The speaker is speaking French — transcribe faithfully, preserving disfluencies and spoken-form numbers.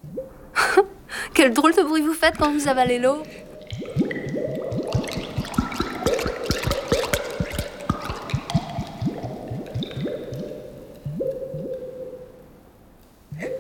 Quel drôle de bruit vous faites quand vous avalez l'eau.